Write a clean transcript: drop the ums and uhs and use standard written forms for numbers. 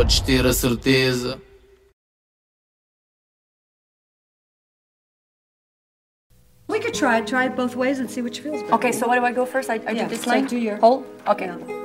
podes ter a certeza. We could try it both ways and see which feels better. Okay, so what do I go first? I do this line? So do your... Hold? Okay. Yeah.